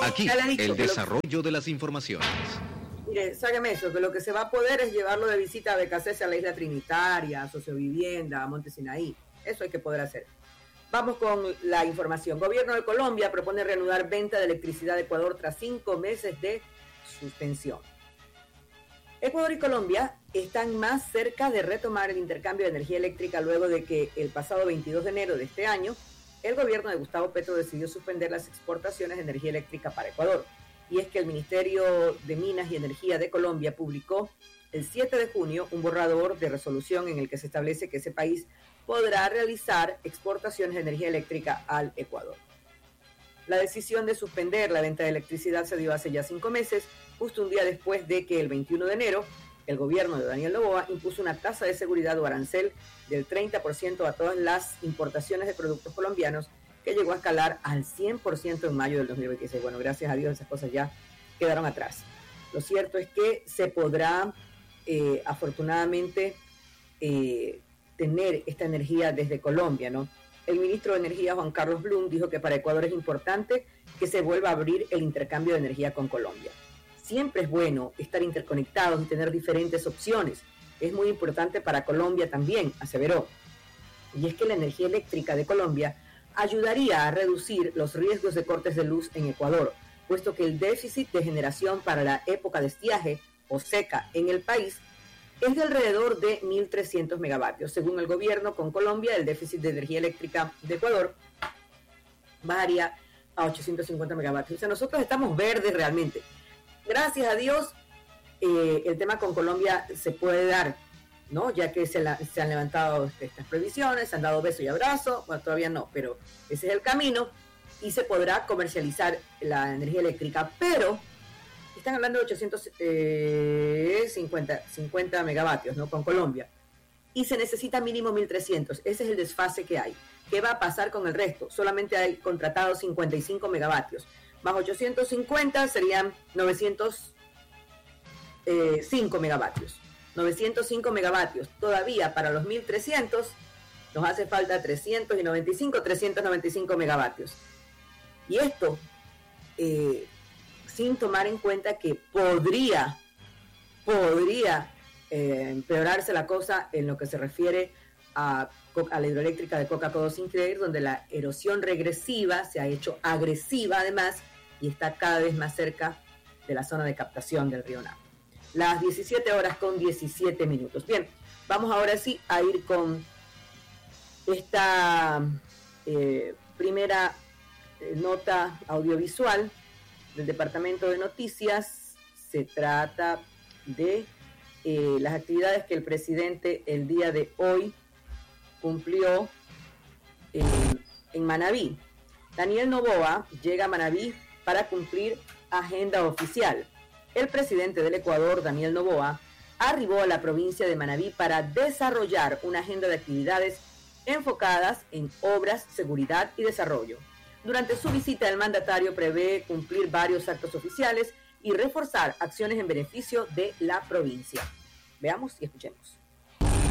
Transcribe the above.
Aquí, Ya le he dicho el que desarrollo de las informaciones. Mire, sáqueme eso, que lo que se va a poder es llevarlo de visita a BKC a la Isla Trinitaria, a Sociovivienda, a Monte Sinaí. Eso hay que poder hacer. Vamos con la información. Gobierno de Colombia propone reanudar venta de electricidad de Ecuador tras 5 meses de suspensión. Ecuador y Colombia están más cerca de retomar el intercambio de energía eléctrica luego de que el pasado 22 de enero de este año, el gobierno de Gustavo Petro decidió suspender las exportaciones de energía eléctrica para Ecuador. Y es que el Ministerio de Minas y Energía de Colombia publicó el 7 de junio un borrador de resolución en el que se establece que ese país podrá realizar exportaciones de energía eléctrica al Ecuador. La decisión de suspender la venta de electricidad se dio hace ya 5 meses, justo un día después de que el 21 de enero el gobierno de Daniel Noboa impuso una tasa de seguridad o arancel del 30% a todas las importaciones de productos colombianos, que llegó a escalar al 100% en mayo del 2026. Bueno, gracias a Dios esas cosas ya quedaron atrás. Lo cierto es que se podrá, afortunadamente, tener esta energía desde Colombia, ¿no? El ministro de Energía, Juan Carlos Blum, dijo que para Ecuador es importante que se vuelva a abrir el intercambio de energía con Colombia. Siempre es bueno estar interconectados y tener diferentes opciones. Es muy importante para Colombia también, aseveró. Y es que la energía eléctrica de Colombia ayudaría a reducir los riesgos de cortes de luz en Ecuador, puesto que el déficit de generación para la época de estiaje o seca en el país es de alrededor de 1.300 megavatios. Según el gobierno, con Colombia, el déficit de energía eléctrica de Ecuador bajaría a 850 megavatios. O sea, nosotros estamos verdes realmente. Gracias a Dios, el tema con Colombia se puede dar, ¿no? Ya que se han levantado estas previsiones, se han dado beso y abrazo, bueno, todavía no, pero ese es el camino y se podrá comercializar la energía eléctrica, pero están hablando de 850 megavatios, ¿no? Con Colombia. Y se necesita mínimo 1.300. Ese es el desfase que hay. ¿Qué va a pasar con el resto? Solamente hay contratados 55 megavatios. Más 850 serían 905 megavatios. 905 megavatios. Todavía para los 1.300 nos hace falta 395 megavatios. Y esto... sin tomar en cuenta que podría empeorarse la cosa en lo que se refiere a la hidroeléctrica de Coca-Cola Sinclair, donde la erosión regresiva se ha hecho agresiva además y está cada vez más cerca de la zona de captación del río Napo. Las 17:17. Bien, vamos ahora sí a ir con esta primera nota audiovisual del Departamento de Noticias. Se trata de las actividades que el presidente el día de hoy cumplió en Manabí. Daniel Noboa llega a Manabí para cumplir agenda oficial. El presidente del Ecuador, Daniel Noboa, arribó a la provincia de Manabí para desarrollar una agenda de actividades enfocadas en obras, seguridad y desarrollo. Durante su visita, el mandatario prevé cumplir varios actos oficiales y reforzar acciones en beneficio de la provincia. Veamos y escuchemos.